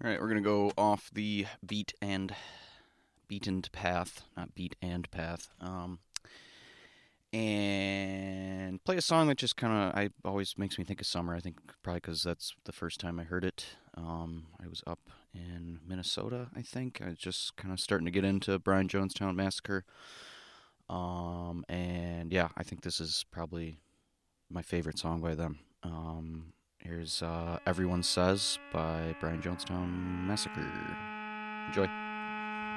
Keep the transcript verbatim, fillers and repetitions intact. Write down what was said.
All right, we're gonna go off the beat and beaten path, not beat and path, um, and play a song that just kind of I always makes me think of summer. I think probably because that's the first time I heard it. Um, I was up in Minnesota, I think. I was just kind of starting to get into Brian Jonestown Massacre, um, and yeah, I think this is probably my favorite song by them. Um, here's uh, "Everyone Says" by Brian Jonestown Massacre. Enjoy.